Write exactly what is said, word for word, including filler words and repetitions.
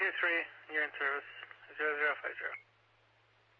two three, you're in service, zero zero five zero.